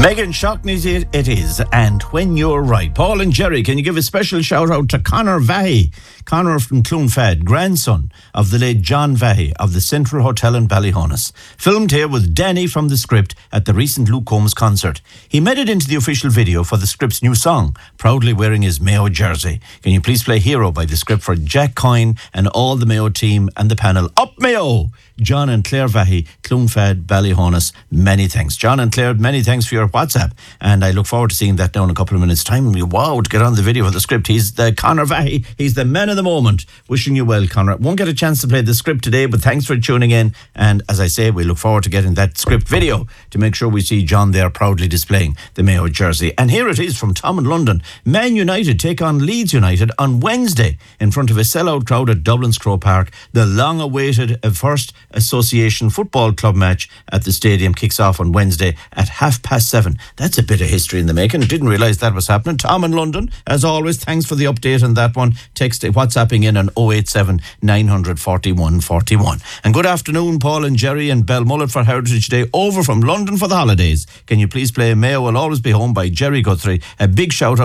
Megan Shockney it is, and when you're right. Paul and Jerry, can you give a special shout out to Conor Vahy? Conor from Clonfad, grandson of the late John Vahy of the Central Hotel in Ballyhonus. Filmed here with Danny from The Script at the recent Luke Combs concert. He made it into the official video for The Script's new song, proudly wearing his Mayo jersey. Can you please play Hero by The Script for Jack Coyne and all the Mayo team and the panel? Up Mayo! John and Claire Vahy, Clonfad, Ballyhonus, many thanks. John and Claire, many thanks for your WhatsApp. And I look forward to seeing that now in a couple of minutes' time. Wow, to get on the video for The Script. He's the Conor Vahy. He's the man of the moment. Wishing you well, Conor. Won't get a chance to play The Script today, but thanks for tuning in. And as I say, we look forward to getting that Script video to make sure we see John there proudly displaying the Mayo jersey. And here it is from Tom in London. Man United take on Leeds United on Wednesday in front of a sellout crowd at Dublin's Croke Park. The long-awaited first Association Football Club match at the stadium kicks off on Wednesday at 7:30. That's a bit of history in the making. Didn't realise that was happening. Tom in London, as always, thanks for the update on that one. Text WhatsApping in on 087 941 41. And good afternoon, Paul and Jerry and Belmullet for Heritage Day over from London for the holidays. Can you please play Mayo Will Always Be Home by Jerry Guthrie? A big shout out